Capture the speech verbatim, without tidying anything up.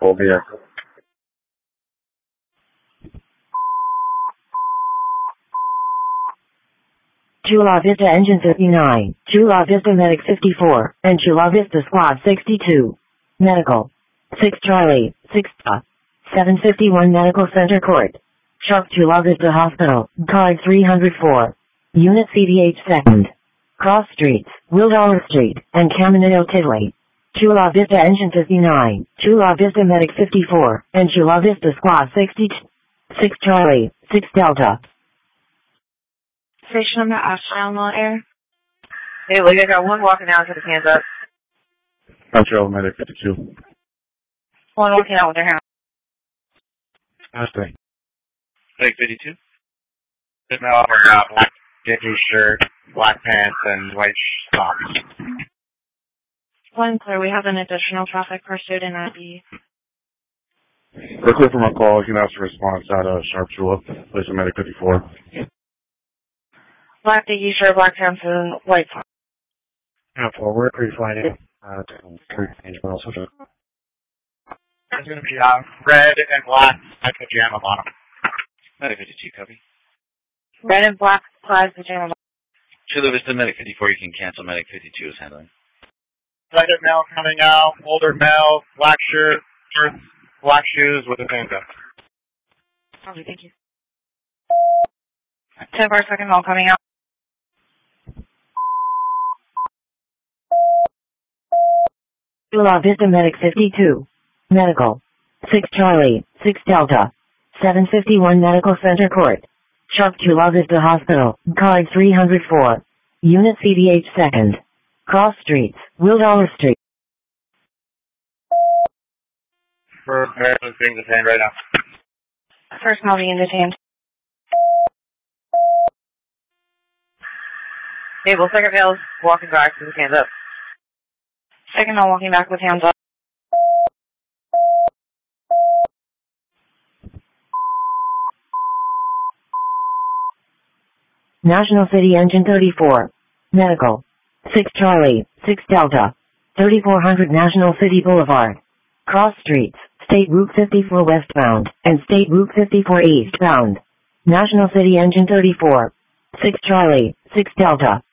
full vehicle. Chula Vista Engine fifty-nine, Chula Vista Medic fifty-four, and Chula Vista Squad sixty-two. Medical. six Charlie, six uh, seven fifty-one Medical Center Court. Sharp Chula Vista Hospital, card three hundred four. Unit C D H second. Cross Streets, Wildauer Street, and Caminito Tidley. Chula Vista Engine fifty-nine, Chula Vista Medic fifty-four, and Chula Vista Squad sixty-two. six Charlie, six Delta. Station number Ashdown Air. Hey, look, I got one walking out with his hands up. Control Medic fifty-two. One walking out with their hands Last thing. Medic fifty-two. Sitting over uh, black Dickie shirt, black pants, and white socks. One clear. We have an additional traffic pursuit in I B. We're clear from our call. You can ask for response at uh, Sharp Chula, place of Medic fifty-four. Black Dickie shirt, black pants, and white socks. Now forward, are you flying in? Uh, to change but also to... There's going to be uh, red and black type pajama bottom. Medic fifty-two, copy. Red and black plaid pajama. Chula Vista Medic fifty-four, you can cancel. Medic fifty-two is handling. Second male coming out, older male, black shirt, shorts, black shoes with his hands up. Copy, thank you. ten bar second male coming out. Chula Vista Medic fifty-two. Medical. six Charlie, six Delta. seven fifty-one Medical Center Court. Sharp Chula Vista Hospital, card three hundred four. Unit C D H second. Cross Streets, Wildauer Street. First male is being detained right now. First male being detained. Hey, well, second male is walking back with his hands up. Second male walking back with hands up. National City Engine thirty-four. Medical. six Charlie, six Delta. thirty-four hundred National City Boulevard. Cross Streets, State Route fifty-four westbound, and State Route fifty-four eastbound. National City Engine thirty-four. six Charlie, six Delta.